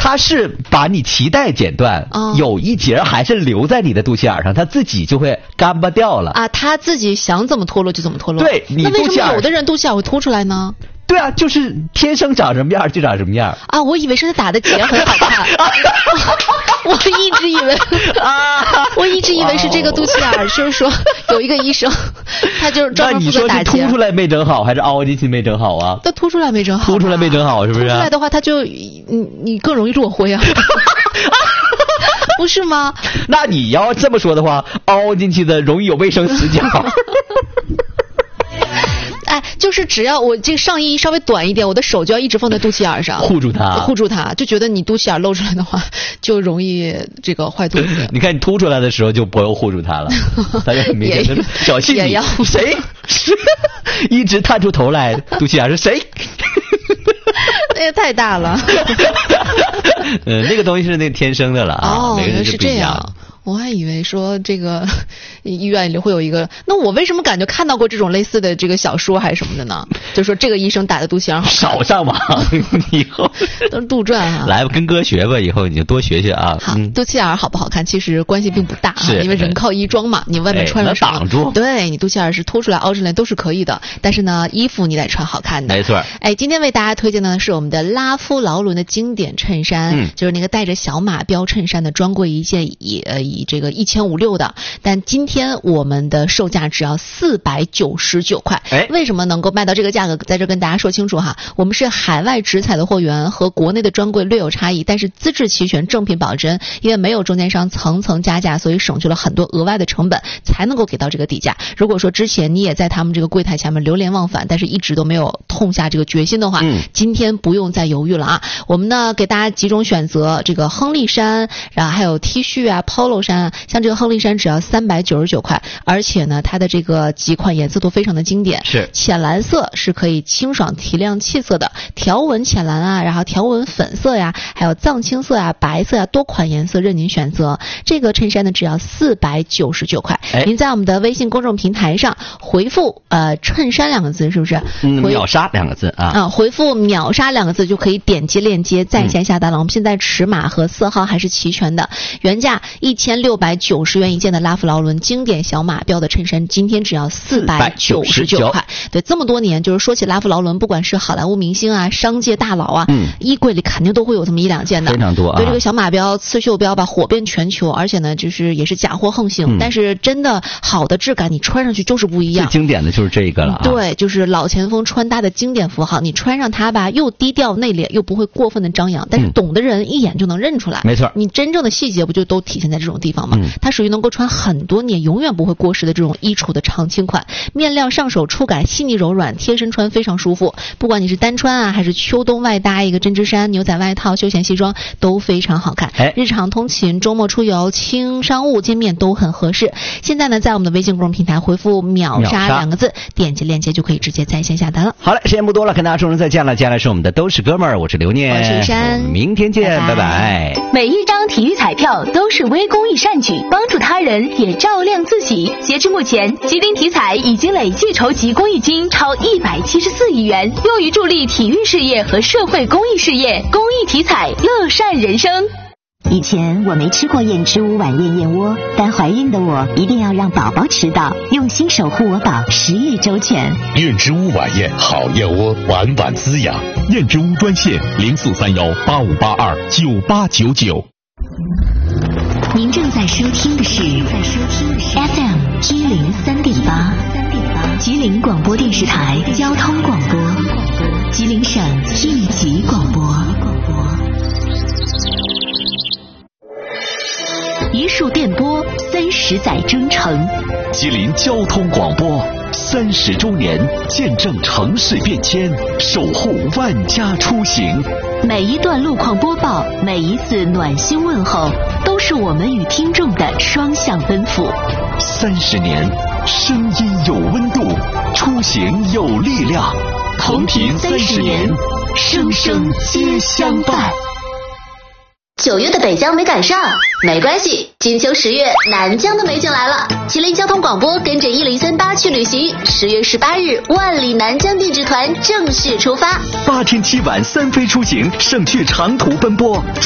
它是把你脐带剪断，有一节还是留在你的肚脐眼上，它自己就会干巴掉了啊，它自己想怎么脱落就怎么脱落。 对，你那为什么有的人肚脐眼会凸出来呢？ 对啊，就是天生长什么样就长什么样啊！我以为是他打的结很好看，我一直以为是这个肚脐眼，就是说有一个医生，他就是专门负责打结。 那你说是凸出来没整好，还是凹进去没整好啊？ 那凸出来没整好， 凸出来没整好是不是？ 凸出来的话，他就你更容易落灰啊。不是吗？ 那你要这么说的话，凹进去的容易有卫生死角。 哎，就是只要我这个上衣稍微短一点，我的手就要一直放在肚脐眼上， 护住它， 就觉得你肚脐眼露出来的话，就容易这个坏肚子。 你看你凸出来的时候就不用护住它了，它就很明显的挑衅你。谁一直探出头来，肚脐眼是谁？ 那也太大了。 那个东西是那天生的了啊，每个人是不一样。我还以为说这个医院里会有一个，那我为什么感觉看到过这种类似的这个小说还是什么的呢？就说这个医生打的肚脐眼好， 少上网，以后都是杜撰啊。 来吧，跟哥学吧，以后你就多学学啊。 好，肚脐眼好不好看其实关系并不大，因为人靠衣装嘛，你外面穿了什么挡住， 对你肚脐眼是凸出来凹出来都是可以的，但是呢，衣服你得穿好看的。 没错。 哎，今天为大家推荐的呢是我们的拉夫劳伦的经典衬衫，就是那个带着小马标衬衫的，专柜一件以这个1500的，但今天我们的售价只要499块。为什么能够卖到这个价格？在这跟大家说清楚哈，我们是海外直采的货源，和国内的专柜略有差异，但是资质齐全，正品保真，因为没有中间商层层加价，所以省去了很多额外的成本，才能够给到这个底价。如果说之前你也在他们这个柜台前面流连忘返，但是一直都没有痛下这个决心的话，今天不用再犹豫了啊！我们呢给大家几种选择，这个亨利衫，然后还有 T 恤啊、polo 衫啊。像这个亨利衫只要399块，而且呢，它的这个几款颜色都非常的经典。 是浅蓝色是可以清爽提亮气色的，条纹浅蓝啊，然后条纹粉色呀，还有藏青色啊、白色啊，多款颜色任您选择。这个衬衫呢只要499块。您在我们的微信公众平台上回复衬衫2个字，是不是？ 秒杀2个字啊。 回复秒杀2个字就可以点击链接在线下单了。我们现在尺码和色号还是齐全的，原价1690元一件的拉夫劳伦经典小马标的衬衫，今天只要499块。对，这么多年，就是说起拉夫劳伦，不管是好莱坞明星啊、商界大佬啊，衣柜里肯定都会有这么1-2件的， 非常多啊。 对，这个小马标、刺绣标吧，火遍全球，而且呢，就是也是假货横行。但是真的好的质感，你穿上去就是不一样。 最经典的就是这个了啊。 对，就是老前锋穿搭的经典符号，你穿上它吧，又低调内敛，又不会过分的张扬，但是懂的人一眼就能认出来。 没错， 你真正的细节不就都体现在这种地方吗？它属于能够穿很多年永远不会过时的这种衣橱的常青款，面料上手触感细腻柔软，贴身穿非常舒服。不管你是单穿啊，还是秋冬外搭一个针织衫、牛仔外套、休闲西装，都非常好看。日常通勤、周末出游、轻商务见面都很合适。现在呢，在我们的微信公众平台回复秒杀2个字，点击链接就可以直接在线下单了。 好了，时间不多了，跟大家说声再见了。接下来是我们的都是哥们儿，我是刘念， 我是山， 明天见，拜拜。 每一张体育彩票都是微公益善举，帮助他人也照亮自己。截至目前，吉林体彩已经累计筹集公益金超174亿元，用于助力体育事业和社会公益事业。公益体彩，乐善人生。 以前我没吃过燕之屋晚宴燕窝，但怀孕的我一定要让宝宝吃到，用心守护我宝，10亿周全。 燕之屋晚宴好燕窝，晚晚滋养。燕之屋专线043185829899。 您正在收听的是 FM 103.8，吉林广播电视台交通广播，吉林省应急广播。 一束电波，30载征程。 吉林交通广播30周年，见证城市变迁，守护万家出行。 每一段路况播报，每一次暖心问候，都是我们与听众的双向奔赴。 30年，声音有温度，出行有力量。同频30年，生生皆相伴。 9月的北疆没赶上，没关系，金秋10月南疆的美景来了。吉林交通广播跟着1038去旅行，10月18日万里南疆定制团正式出发， 8天7晚3飞出行，省去长途奔波。